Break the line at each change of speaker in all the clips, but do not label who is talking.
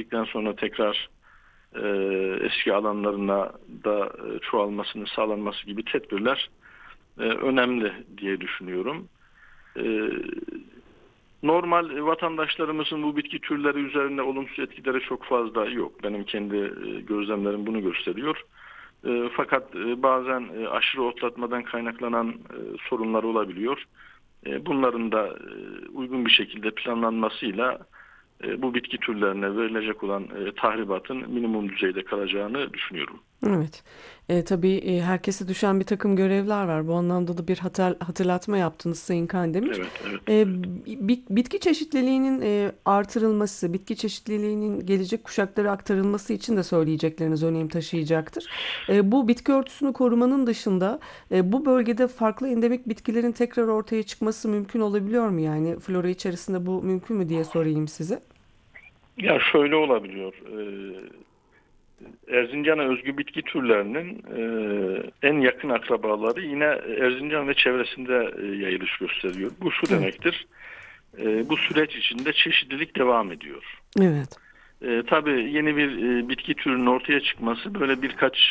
bittikten sonra tekrar eski alanlarına da çoğalmasını sağlanması gibi tedbirler önemli diye düşünüyorum. E, Normal vatandaşlarımızın bu bitki türleri üzerinde olumsuz etkileri çok fazla yok. Benim kendi gözlemlerim bunu gösteriyor. Fakat bazen aşırı otlatmadan kaynaklanan sorunlar olabiliyor. Bunların da uygun bir şekilde planlanmasıyla bu bitki türlerine verilecek olan tahribatın minimum düzeyde kalacağını düşünüyorum.
Evet. Tabii herkese düşen bir takım görevler var. Bu anlamda da bir hatırlatma yaptınız Sayın Kandemir.
Evet, evet,
E,
evet.
Bitki çeşitliliğinin artırılması, bitki çeşitliliğinin gelecek kuşaklara aktarılması için de söyleyecekleriniz önem taşıyacaktır. Bu bitki örtüsünü korumanın dışında bu bölgede farklı endemik bitkilerin tekrar ortaya çıkması mümkün olabiliyor mu? Yani flora içerisinde bu mümkün mü diye sorayım size.
Ya şöyle olabiliyor. Erzincan'a özgü bitki türlerinin en yakın akrabaları yine Erzincan ve çevresinde yayılış gösteriyor. Bu şu
Evet.
demektir. Bu süreç içinde çeşitlilik devam ediyor.
Evet.
Tabii yeni bir bitki türünün ortaya çıkması böyle birkaç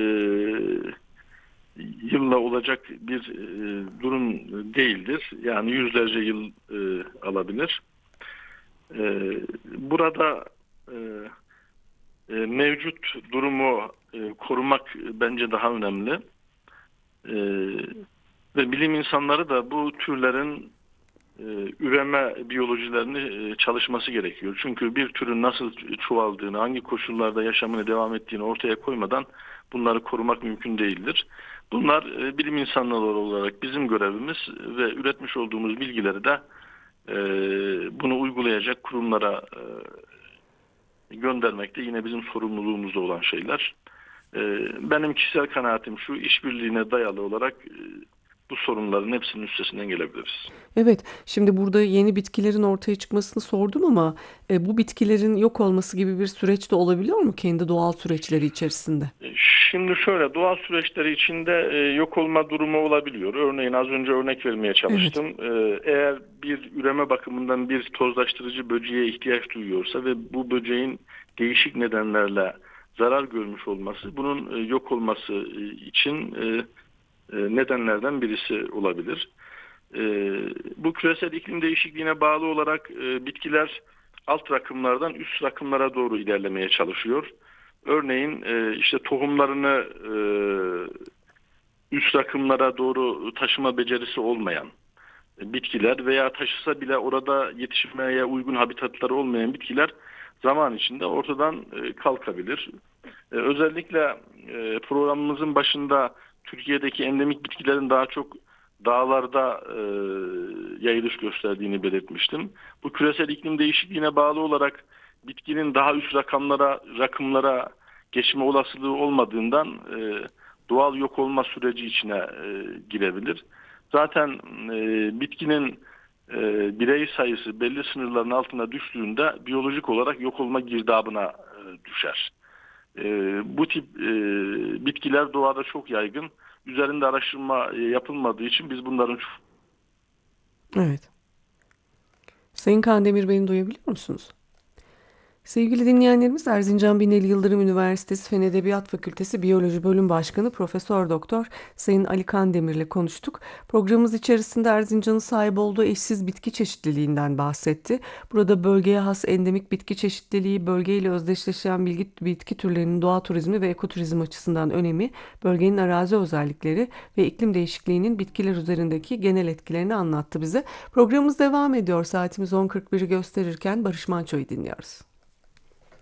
yılla olacak bir durum değildir. Yani yüzlerce yıl alabilir. Burada e, mevcut durumu korumak bence daha önemli. E, Ve bilim insanları da bu türlerin üreme biyolojilerini çalışması gerekiyor. Çünkü bir türün nasıl çoğaldığını, hangi koşullarda yaşamını devam ettiğini ortaya koymadan bunları korumak mümkün değildir. Bunlar bilim insanları olarak bizim görevimiz ve üretmiş olduğumuz bilgileri de e, bunu uygulayacak kurumlara göndermek de yine bizim sorumluluğumuzda olan şeyler. Benim kişisel kanaatim şu, işbirliğine dayalı olarak bu sorunların hepsinin üstesinden gelebiliriz.
Evet, şimdi burada yeni bitkilerin ortaya çıkmasını sordum ama bu bitkilerin yok olması gibi bir süreç de olabiliyor mu kendi doğal süreçleri içerisinde?
Şimdi şöyle doğal süreçleri içinde yok olma durumu olabiliyor. Örneğin az önce örnek vermeye
Evet,
çalıştım. Eğer bir üreme bakımından bir tozlaştırıcı böceğe ihtiyaç duyuyorsa ve bu böceğin değişik nedenlerle zarar görmüş olması bunun yok olması için nedenlerden birisi olabilir. E, Bu küresel iklim değişikliğine bağlı olarak bitkiler alt rakımlardan üst rakımlara doğru ilerlemeye çalışıyor. Örneğin işte tohumlarını üst rakımlara doğru taşıma becerisi olmayan bitkiler veya taşısa bile orada yetişmeye uygun habitatları olmayan bitkiler zaman içinde ortadan kalkabilir. Özellikle programımızın başında Türkiye'deki endemik bitkilerin daha çok dağlarda yayılış gösterdiğini belirtmiştim. Bu küresel iklim değişikliğine bağlı olarak bitkinin daha üst rakımlara geçme olasılığı olmadığından doğal yok olma süreci içine girebilir. Zaten bitkinin birey sayısı belli sınırların altına düştüğünde biyolojik olarak yok olma girdabına düşer. Bu tip bitkiler doğada çok yaygın. Üzerinde araştırma yapılmadığı için biz bunların
evet. Sayın Kandemir beni duyabiliyor musunuz? Sevgili dinleyenlerimiz, Erzincan Binali Yıldırım Üniversitesi Fen Edebiyat Fakültesi Biyoloji Bölüm Başkanı Profesör Doktor Sayın Ali Kandemir ile konuştuk. Programımız içerisinde Erzincan'ın sahip olduğu eşsiz bitki çeşitliliğinden bahsetti. Burada bölgeye has endemik bitki çeşitliliği, bölgeyle özdeşleşen bitki türlerinin doğa turizmi ve ekoturizm açısından önemi, bölgenin arazi özellikleri ve iklim değişikliğinin bitkiler üzerindeki genel etkilerini anlattı bize. Programımız devam ediyor. Saatimiz 10.41'i gösterirken Barış Manço'yu dinliyoruz.